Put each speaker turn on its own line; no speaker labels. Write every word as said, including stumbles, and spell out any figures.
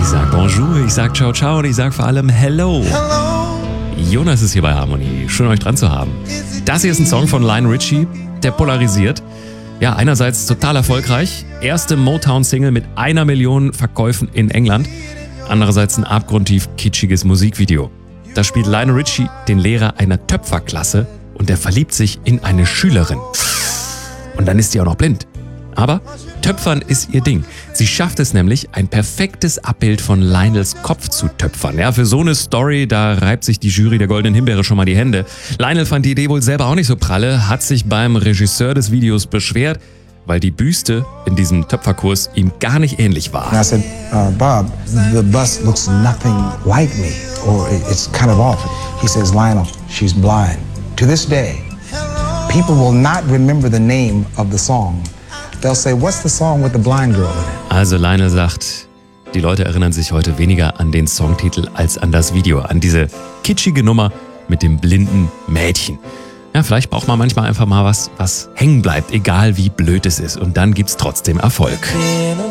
sag Bonjour, ich sag Ciao Ciao und ich sag vor allem Hello. Jonas ist hier bei Harmony. Schön, euch dran zu haben. Das hier ist ein Song von Lionel Richie, der polarisiert. Ja, einerseits total erfolgreich. Erste Motown-Single mit einer Million Verkäufen in England. Andererseits ein abgrundtief kitschiges Musikvideo. Da spielt Lionel Richie den Lehrer einer Töpferklasse und der verliebt sich in eine Schülerin. Und dann ist sie auch noch blind. Aber Töpfern ist ihr Ding. Sie schafft es nämlich, ein perfektes Abbild von Lionels Kopf zu töpfern. Ja, für so eine Story, da reibt sich die Jury der Goldenen Himbeere schon mal die Hände. Lionel fand die Idee wohl selber auch nicht so pralle, hat sich beim Regisseur des Videos beschwert, weil die Büste in diesem Töpferkurs ihm gar nicht ähnlich war.
And I said, uh, Bob, the bust looks nothing like me, or it's kind of off. He says, Lionel, she's blind. To this day, people will not remember the name of the song. They'll say, what's the song with the blind girl in it?
Also Lionel sagt, die Leute erinnern sich heute weniger an den Songtitel als an das Video, an diese kitschige Nummer mit dem blinden Mädchen. Ja, vielleicht braucht man manchmal einfach mal was, was hängen bleibt, egal wie blöd es ist. Und dann gibt's trotzdem Erfolg.